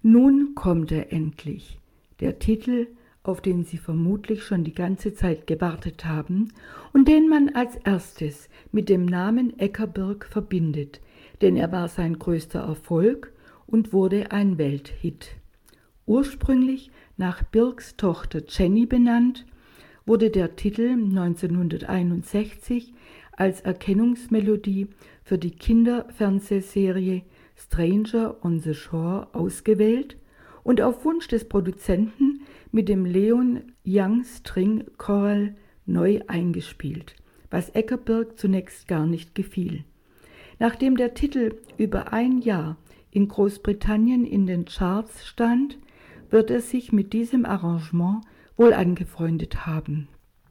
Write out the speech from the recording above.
Nun kommt er endlich, der Titel, auf den Sie vermutlich schon die ganze Zeit gewartet haben und den man als erstes mit dem Namen Eckerbirk verbindet, denn er war sein größter Erfolg und wurde ein Welthit. Ursprünglich nach Birks Tochter Jenny benannt, wurde der Titel 1961 als Erkennungsmelodie für die Kinderfernsehserie Stranger on the Shore ausgewählt und auf Wunsch des Produzenten mit dem Leon Young String Choral neu eingespielt, was Eckerbirk zunächst gar nicht gefiel. Nachdem der Titel über ein Jahr in Großbritannien in den Charts stand, wird er sich mit diesem Arrangement wohl angefreundet haben.